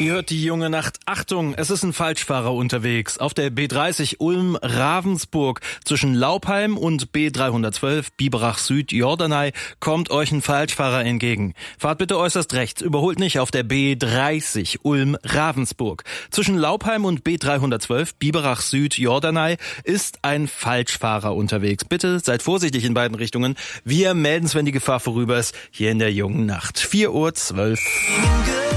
Ihr hört die junge Nacht. Achtung, es ist ein Falschfahrer unterwegs. Auf der B30 Ulm-Ravensburg zwischen Laupheim und B312 Biberach Süd Jordanei kommt euch ein Falschfahrer entgegen. Fahrt bitte äußerst rechts, überholt nicht auf der B30 Ulm-Ravensburg. Zwischen Laupheim und B312 Biberach Süd Jordanei ist ein Falschfahrer unterwegs. Bitte seid vorsichtig in beiden Richtungen. Wir melden's, wenn die Gefahr vorüber ist, hier in der jungen Nacht. 4:12 Uhr.